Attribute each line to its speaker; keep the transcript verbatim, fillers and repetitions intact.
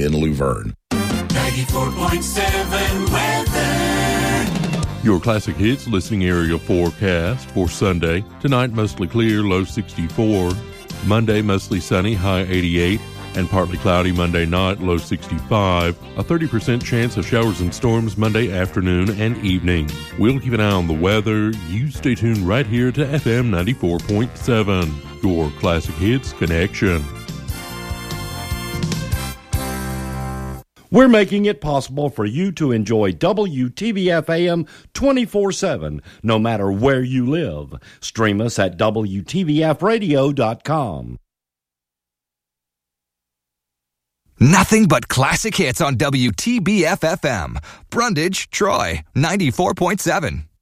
Speaker 1: in Luverne.
Speaker 2: ninety-four point seven weather.
Speaker 3: Your classic hits listening area forecast for Sunday. Tonight, mostly clear, low sixty-four. Monday, mostly sunny, high eighty-eight. And partly cloudy Monday night, low sixty-five. A thirty percent chance of showers and storms Monday afternoon and evening. We'll keep an eye on the weather. You stay tuned right here to F M ninety-four point seven, your classic hits connection.
Speaker 4: We're making it possible for you to enjoy W T B F A M twenty-four seven, no matter where you live. Stream us at W T B F radio dot com.
Speaker 5: Nothing but classic hits on W T B F F M. Brundage, Troy, ninety-four point seven.